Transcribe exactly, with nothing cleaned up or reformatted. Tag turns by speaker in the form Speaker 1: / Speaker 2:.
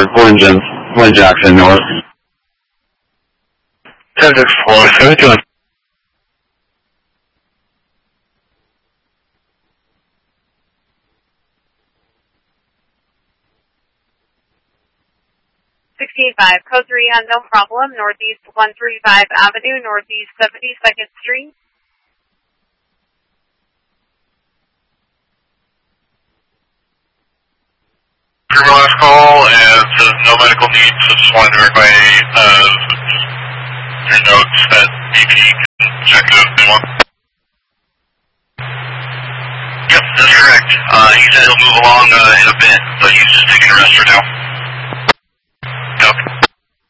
Speaker 1: Glen, Glen Jackson North.
Speaker 2: ten six four, seventy-one.
Speaker 3: sixteen five, code three, unknown problem, northeast one thirty-five Avenue, northeast seventy-second Street.
Speaker 4: Your last call, and says no medical needs, so just wanted to verify uh, your notes that B P can check it if they want. Yep, that's correct. Uh, he said he'll move along uh, in a bit, but he's just taking a rest for now.